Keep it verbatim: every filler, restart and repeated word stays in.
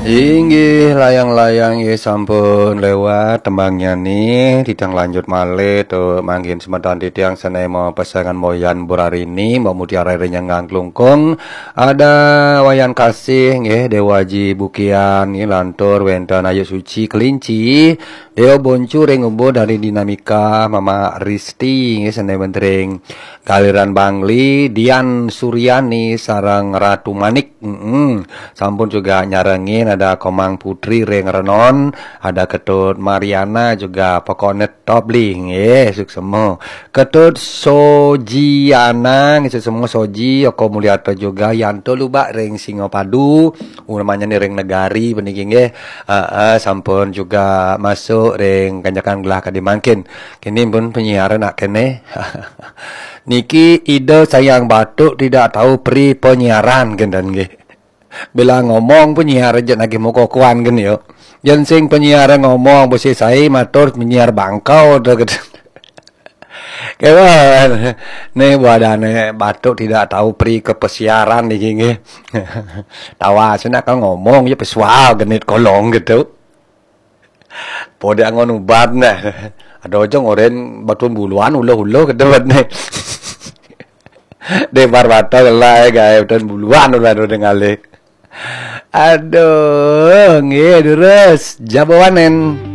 Inggih layang-layang ya sampun lewat tembangnya nih tidang lanjut malih tuh mangkin semeton titiang senai mau pasangan moyan burarini mau mutiara yang nganglungkung ada wayan kasih nggih Dewaji Bukian nggih lantur wenten ayu suci kelinci Deo boncu ring umbo dari dinamika Mama Risti nggih senai bentring Galiran Bangli Dian Suryani sarang Ratu Manik mm -mm. Sampun juga nyarengin ada Komang Putri Reng Renon, ada Ketut Mariana juga Pokonet Tobling, eh suksemo. Ketut Sojiana, ngisi semua Soji, Oko Mulyata juga Yanto Lubak Reng Singopadu, namanya nih Reng Negari peningking eh, uh, uh, sampun juga masuk Reng Kanjakan Gelah Kadimangkin. Kini pun penyiaran nak kene. Niki ide sayang batuk tidak tahu pri penyiaran gendan nggih. Bila ngomong penyiar aja lagi mau kokoan kan yo. Jan sing penyiar ngomong besi saya matur penyiar bangkau tuh gitu. Kawan, nih badane batuk tidak tahu pri kepesiaran nih gini. Tawa sana kan ngomong ya peswal genit kolong gitu. Pode angon ubat nah. Ada ojong oren batun buluan ulo-ulo gitu nih. Debar batal lah guys batun buluan ulah udah ngale. Aduh, nggih terus jabawanen.